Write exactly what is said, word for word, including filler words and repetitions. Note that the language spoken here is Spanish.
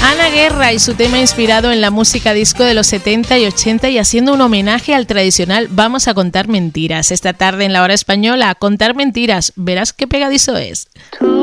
Ana Guerra y su tema inspirado en la música disco de los setenta y ochenta y haciendo un homenaje al tradicional Vamos a contar mentiras. Esta tarde en la hora española, Contar mentiras, verás qué pegadizo es. Tú